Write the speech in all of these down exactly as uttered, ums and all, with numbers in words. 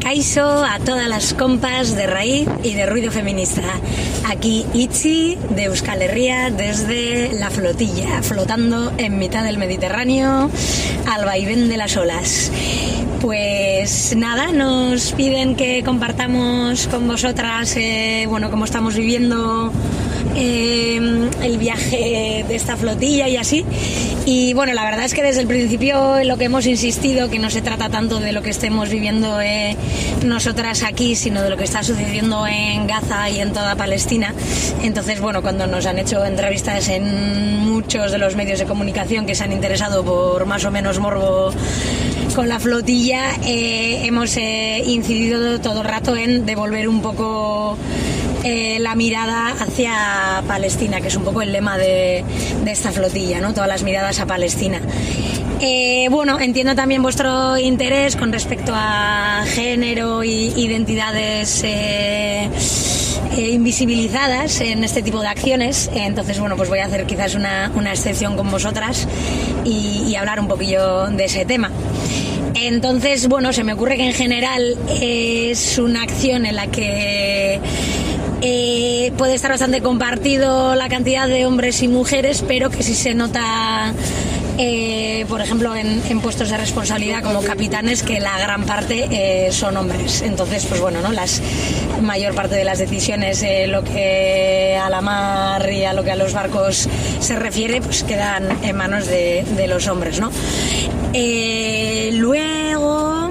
Kaixo a todas las compas de raíz y de ruido feminista. Aquí Itzi de Euskal Herria desde la flotilla, flotando en mitad del Mediterráneo al vaivén de las olas. Pues nada, nos piden que compartamos con vosotras, eh, bueno, cómo estamos viviendo eh, el viaje de esta flotilla y así. Y bueno, la verdad es que desde el principio en lo que hemos insistido, que no se trata tanto de lo que estemos viviendo eh, nosotras aquí, sino de lo que está sucediendo en Gaza y en toda Palestina. Entonces, bueno, cuando nos han hecho entrevistas en muchos de los medios de comunicación que se han interesado por más o menos morbo con la flotilla, eh, hemos eh, incidido todo el rato en devolver un poco Eh, la mirada hacia Palestina, que es un poco el lema de, de esta flotilla, ¿no? Todas las miradas a Palestina. Eh, bueno, entiendo también vuestro interés con respecto a género y identidades eh, eh, invisibilizadas en este tipo de acciones. Entonces, bueno, pues voy a hacer quizás una, una excepción con vosotras y, y hablar un poquillo de ese tema. Entonces, bueno, se me ocurre que en general es una acción en la que Eh, puede estar bastante compartido la cantidad de hombres y mujeres, pero que sí se nota, eh, por ejemplo, en, en puestos de responsabilidad como capitanes, que la gran parte eh, son hombres. Entonces, pues bueno, ¿no? Las mayor parte de las decisiones, eh, lo que a la mar y a lo que a los barcos se refiere, pues quedan en manos de, de los hombres, ¿no? Eh, luego,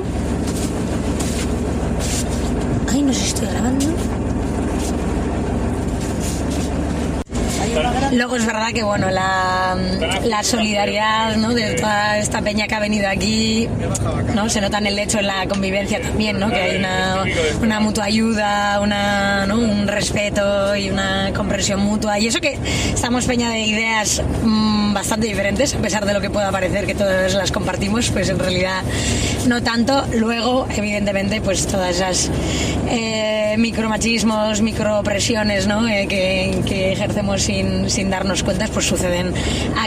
ay, no sé si estoy grabando. Luego es verdad que bueno, la, la solidaridad, ¿no?, de toda esta peña que ha venido aquí, ¿no?, se nota en el hecho, en la convivencia también, ¿no?, que hay una, una mutua ayuda, una, ¿no?, un respeto y una comprensión mutua, y eso que estamos peña de ideas mmm, bastante diferentes, a pesar de lo que pueda parecer que todas las compartimos, pues en realidad no tanto. Luego, evidentemente, pues todas esas eh, micromachismos, micropresiones, ¿no?, eh, que, que ejercemos sin sin darnos cuenta, pues suceden